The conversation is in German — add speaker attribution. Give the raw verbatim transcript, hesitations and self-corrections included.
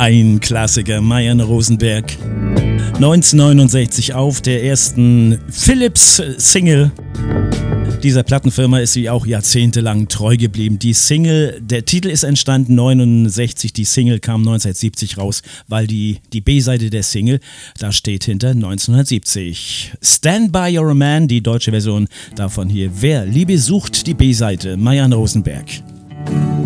Speaker 1: Ein Klassiker, Marianne Rosenberg. neunzehnhundertneunundsechzig auf der ersten Philips-Single. Dieser Plattenfirma ist sie auch jahrzehntelang treu geblieben. Die Single, der Titel ist entstanden neunundsechzig, die Single kam neunzehnhundertsiebzig raus, weil die, die B-Seite der Single, da steht hinter neunzehnhundertsiebzig. Stand by Your Man, die deutsche Version davon hier. Wer Liebe sucht, die B-Seite, Marianne Rosenberg.